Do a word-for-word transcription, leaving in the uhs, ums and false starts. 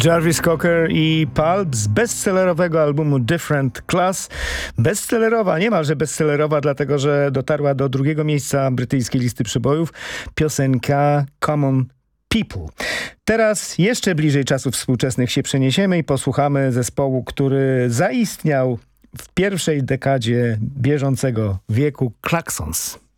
Jarvis Cocker i Pulp z bestsellerowego albumu Different Class. Bestsellerowa, niemalże bestsellerowa, dlatego że dotarła do drugiego miejsca brytyjskiej listy przebojów piosenka Common People. Teraz jeszcze bliżej czasów współczesnych się przeniesiemy i posłuchamy zespołu, który zaistniał w pierwszej dekadzie bieżącego wieku, Klaxons.